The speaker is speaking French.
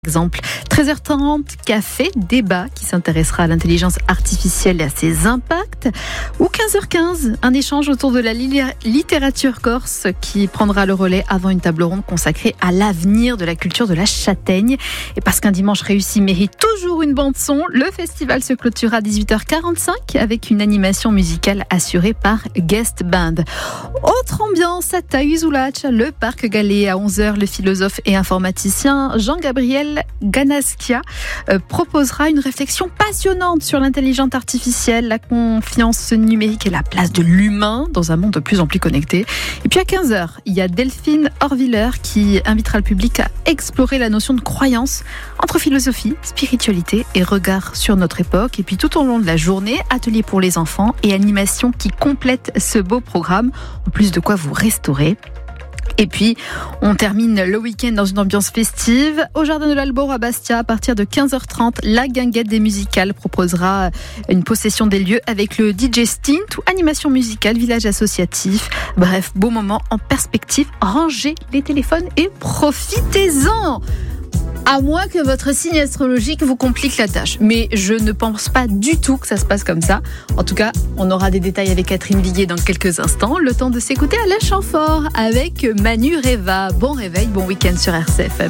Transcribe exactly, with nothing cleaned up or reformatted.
Exemple, treize heures trente, café, débat qui s'intéressera à l'intelligence artificielle et à ses impacts. Ou quinze heures quinze, un échange autour de la li- littérature corse qui prendra le relais avant une table ronde consacrée à l'avenir de la culture de la châtaigne. Et parce qu'un dimanche réussi mérite toujours une bande son, le festival se clôturera à dix-huit heures quarante-cinq avec une animation musicale assurée par Guest Band. Autre ambiance à Tahuizulac, le parc Galé à onze heures, le philosophe et informaticien Jean-Gabriel Ganaskia euh, proposera une réflexion passionnante sur l'intelligence artificielle, la confiance numérique et la place de l'humain dans un monde de plus en plus connecté. Et puis à quinze heures, il y a Delphine Horviller qui invitera le public à explorer la notion de croyance entre philosophie, spiritualité et regard sur notre époque. Et puis tout au long de la journée, atelier pour les enfants et animation qui complètent ce beau programme, en plus de quoi vous restaurer. Et puis, on termine le week-end dans une ambiance festive. Au Jardin de l'Albor à Bastia, à partir de quinze heures trente, la Guinguette des musicales proposera une possession des lieux avec le D J Stint ou animation musicale, village associatif. Bref, beau moment en perspective. Rangez les téléphones et profitez-en! À moins que votre signe astrologique vous complique la tâche. Mais je ne pense pas du tout que ça se passe comme ça. En tout cas, on aura des détails avec Catherine Viguier dans quelques instants. Le temps de s'écouter à la Chamfort avec Manu Reva. Bon réveil, bon week-end sur R C F M.